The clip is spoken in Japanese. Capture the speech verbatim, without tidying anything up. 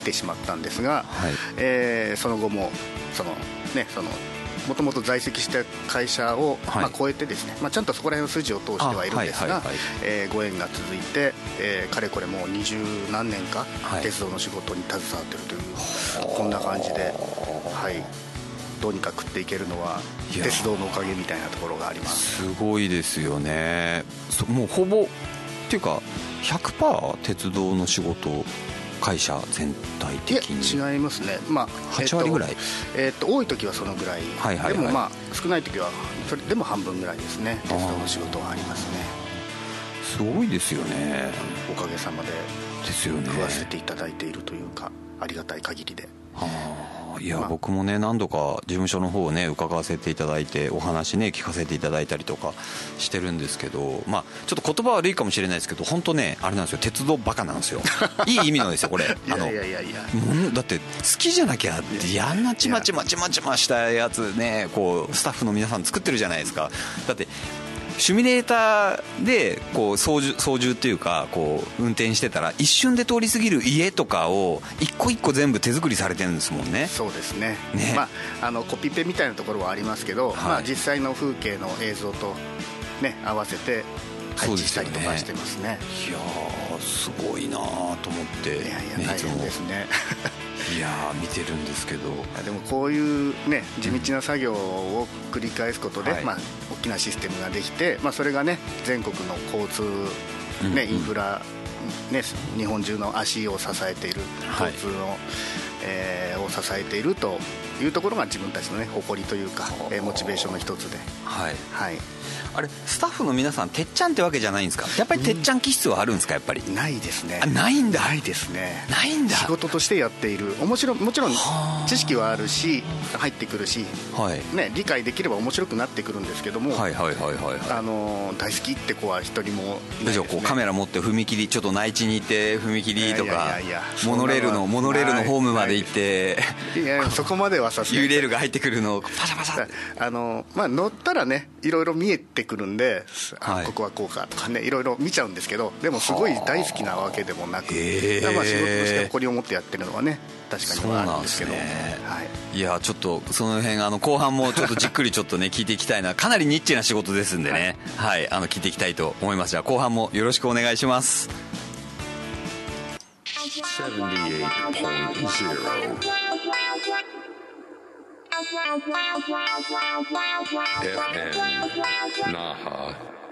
てしまったんですが、 はい、 えー、その後もそのねそのもともと在籍した会社を、はい、まあ、超えてですね、まあ、ちゃんとそこら辺の筋を通してはいるんですが、えー、ご縁が続いて、えー、かれこれもう二十何年か、はい、鉄道の仕事に携わっているという、こんな感じで、はい、どうにか食っていけるのは鉄道のおかげみたいなところがあります。 すごいですよね。もうほぼっていうか ひゃくパーセント 鉄道の仕事、会社全体的に。 いや違いますね、まあ、 はち割ぐらい、 えー、っと多い時はそのぐらい、 はいはいはい、 でもまあ少ない時はそれでも半分ぐらいですね。鉄道の仕事はありますね。 すごいですよね。 おかげさまでですよね、 食わせていただいているというか、ありがたい限りで。 はあ、いや、まあ、僕もね何度か事務所の方をね伺わせていただいて、お話ね聞かせていただいたりとかしてるんですけど、まあちょっと言葉悪いかもしれないですけど、本当ねあれなんですよ、鉄道バカなんですよ。いい意味のですよこれ。あのいやいやいや、 だって好きじゃなきゃってやんなちまちまちまちましたやつね、こうスタッフの皆さん作ってるじゃないですか。だってシミュレーターでこう操縦、操縦っていうかこう運転してたら一瞬で通り過ぎる家とかを一個一個全部手作りされてるんですもんね。 そうです ね, ね、 まあ、あのコピペみたいなところはありますけど、はい、まあ、実際の風景の映像と、ね、合わせて配置したりとかしてますね。 いやーすごいなと思って、 いやいや大変ですね。 いや見てるんですけど、 でもこういうね地道な作業を繰り返すことで、 はい、 まあ、大きなシステムができて、まあ、それがね全国の交通、ね、インフラ、ね、日本中の足を支えている交通の、はい、えー、を支えているというところが自分たちの、ね、誇りというか、えー、モチベーションの一つで、 はいはい、 あれスタッフの皆さんてっちゃんってわけじゃないんですか？やっぱりてっちゃん気質はあるんですか？やっぱりないですね。 あ、ないんだ。 ないですね。 ないんだ。 仕事としてやっている、もちろんもちろん知識はあるし入ってくるし、はい、ね、理解できれば面白くなってくるんですけども、はいはいはいはい、はい、あの大好きって子は一人もいないですね。 こうカメラ持って踏切ちょっと内地に行って踏切とかモノレールのモノレールのホームまで行って、 いやそこまではさすがにユーレールが入ってくるのをパシャパシャ、 あの、まあ、乗ったらねいろいろ見えてくるんで、 はい、 ここはこうかとかねいろいろ見ちゃうんですけど、でもすごい大好きなわけでもなく、まあ、仕事として誇りを持ってやってるのはね確かにはあるんですけど、 そうなんですね、 はい、 いやちょっとその辺あの後半もちょっとじっくりちょっとね聞いていきたいな。かなりニッチな仕事ですんでね、はい、はい、あの聞いていきたいと思います。じゃあ後半もよろしくお願いします。 セブンティーエイトポイントゼロ エフエム 那覇